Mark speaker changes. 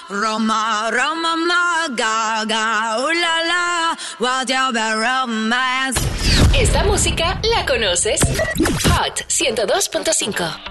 Speaker 1: Roma, Roma, ma, gaga, la la, what you be romance.
Speaker 2: Esta música la conoces. Hot 102.5.